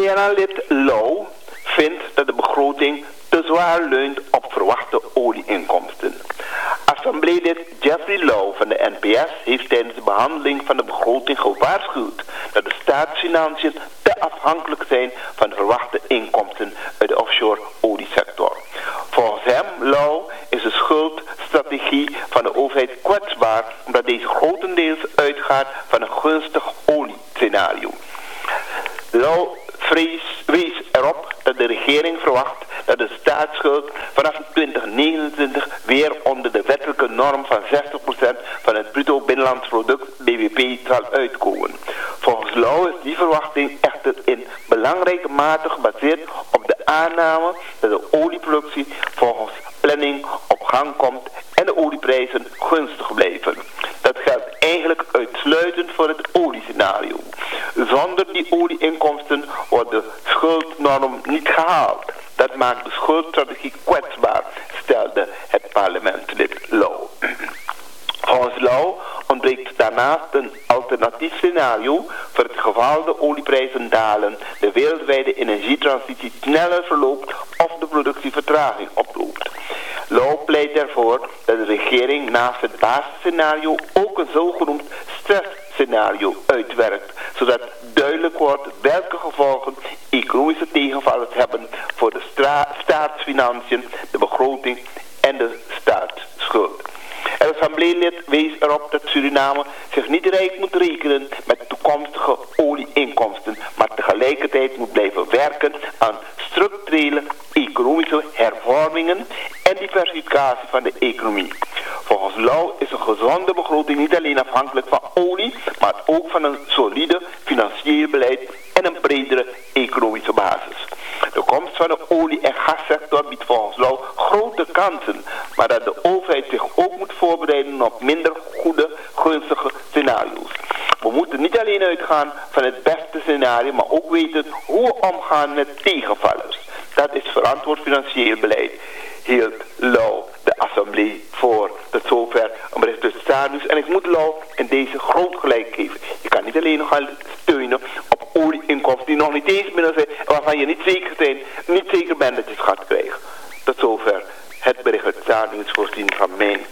CNA-lid Lau vindt dat de begroting te zwaar leunt op verwachte olieinkomsten. Assembleelid Jeffrey Lau van de NPS heeft tijdens de behandeling van de begroting gewaarschuwd dat de staatsfinanciën te afhankelijk zijn van de verwachte inkomsten uit de offshore oliesector. Volgens hem, Lau, is de schuldstrategie van de overheid kwetsbaar omdat deze grotendeels uitgaat van een gunstig oliescenario. Lau wees erop dat de regering verwacht dat de staatsschuld vanaf 2029 weer onder de wettelijke norm van 60% van het bruto binnenlands product BBP zal uitkomen. Volgens Lau is die verwachting echter in belangrijke mate gebaseerd op de aanname dat de olieproductie volgens planning op gang komt en de olieprijzen gunstig blijven. Dat geldt eigenlijk uitsluitend voor het oliescenario. Zonder die olieinkomsten wordt de schuldnorm niet gehaald. Dat maakt de schuldstrategie kwetsbaar, stelde het parlementslid Lau. Volgens Lau ontbreekt daarnaast een alternatief scenario voor het geval de olieprijzen dalen, de wereldwijde energietransitie sneller verloopt of de productievertraging oploopt. Lau pleit ervoor dat de regering naast het basisscenario ook een zogenoemd stressscenario uitwerkt, zodat duidelijk wordt welke gevolgen economische tegenvallers hebben voor de staatsfinanciën, de begroting en de staatsschuld. Het assembleelid wees erop dat Suriname zich niet rijk moet rekenen met toekomstige olieinkomsten, maar tegelijkertijd moet blijven werken aan structurele economische hervormingen en diversificatie van de economie. Volgens Lau is een gezonde begroting niet alleen afhankelijk van olie, maar ook van een solide financieel beleid en een bredere economische basis. De komst van de olie- en gassector biedt volgens Lau grote kansen, maar dat de overheid zich ook moet voorbereiden op minder goede, gunstige scenario's. We moeten niet alleen uitgaan van het beste scenario, maar ook weten hoe we omgaan met tegenvallers. Dat is verantwoord financieel beleid, hield Lau de assemblee voor. Tot zover een bericht uit Stadus. En ik moet Lau in deze groot gelijk geven. Je kan niet alleen nog gaan steunen op olieinkomsten die nog niet eens binnen zijn, waarvan je niet zeker bent dat je het gaat krijgen. Tot zover het bericht uit Stadus voorzien van mijn